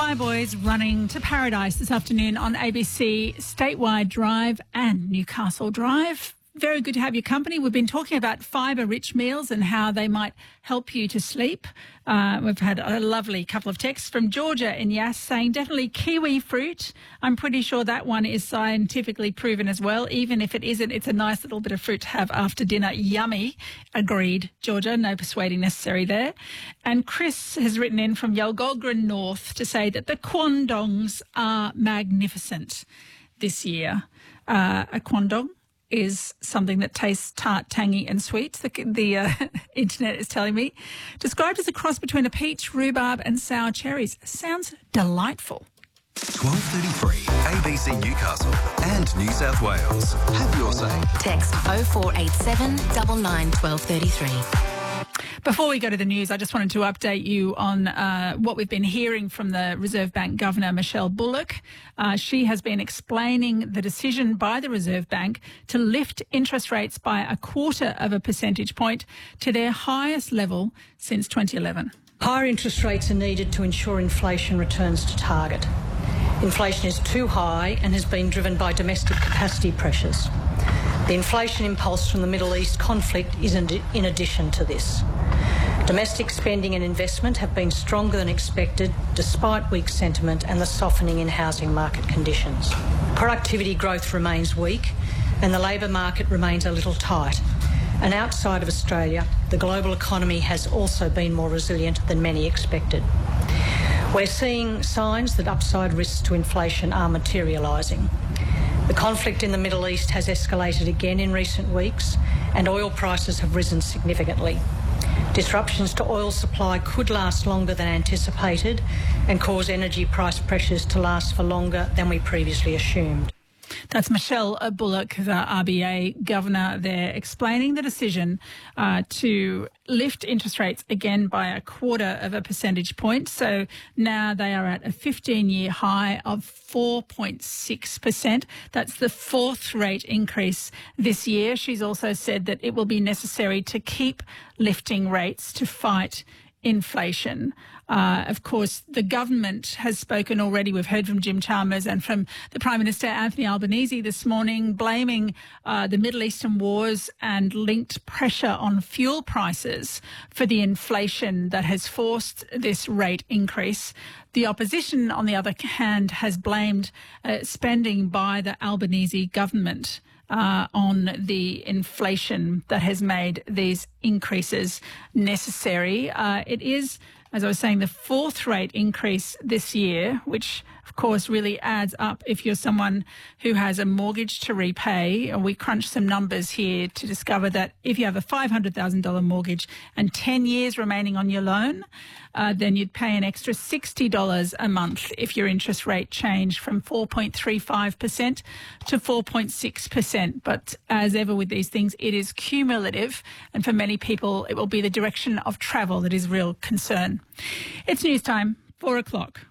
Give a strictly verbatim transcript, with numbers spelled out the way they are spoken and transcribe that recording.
Choir Boys running to paradise this afternoon on A B C Statewide Drive and Newcastle Drive. Very good to have your company. We've been talking about fibre-rich meals and how they might help you to sleep. Uh, we've had a lovely couple of texts from Georgia in Yass saying definitely kiwi fruit. I'm pretty sure that one is scientifically proven as well. Even if it isn't, it's a nice little bit of fruit to have after dinner. Yummy. Agreed, Georgia. No persuading necessary there. And Chris has written in from Yalgolgren North to say that the quandongs are magnificent this year. Uh, a quandong is something that tastes tart, tangy and sweet, the, the uh, internet is telling me. Described as a cross between a peach, rhubarb and sour cherries. Sounds delightful. twelve thirty-three, A B C Newcastle and New South Wales. Have your say. Text oh four eight seven, nine nine, one two three three. Before we go to the news, I just wanted to update you on uh, what we've been hearing from the Reserve Bank Governor, Michelle Bullock. Uh, she has been explaining the decision by the Reserve Bank to lift interest rates by a quarter of a percentage point to their highest level since twenty eleven. Higher interest rates are needed to ensure inflation returns to target. Inflation is too high and has been driven by domestic capacity pressures. The inflation impulse from the Middle East conflict is in addition to this. Domestic spending and investment have been stronger than expected despite weak sentiment and the softening in housing market conditions. Productivity growth remains weak and the labour market remains a little tight. And outside of Australia, the global economy has also been more resilient than many expected. We're seeing signs that upside risks to inflation are materialising. The conflict in the Middle East has escalated again in recent weeks and oil prices have risen significantly. Disruptions to oil supply could last longer than anticipated and cause energy price pressures to last for longer than we previously assumed. That's Michelle Bullock, the R B A governor there, explaining the decision uh, to lift interest rates again by a quarter of a percentage point. So now they are at a fifteen-year high of four point six percent. That's the fourth rate increase this year. She's also said that it will be necessary to keep lifting rates to fight inflation. Uh, of course, the government has spoken already. We've heard from Jim Chalmers and from the Prime Minister Anthony Albanese this morning, blaming uh, the Middle Eastern wars and linked pressure on fuel prices for the inflation that has forced this rate increase. The opposition, on the other hand, has blamed uh, spending by the Albanese government Uh, on the inflation that has made these increases necessary. Uh, it is, as I was saying, the fourth rate increase this year, which of course really adds up if you're someone who has a mortgage to repay. We crunched some numbers here to discover that if you have a five hundred thousand dollars mortgage and ten years remaining on your loan, uh, then you'd pay an extra sixty dollars a month if your interest rate changed from four point three five percent to four point six percent. But as ever with these things, it is cumulative, and for many people it will be the direction of travel that is real concern. It's news time, four o'clock.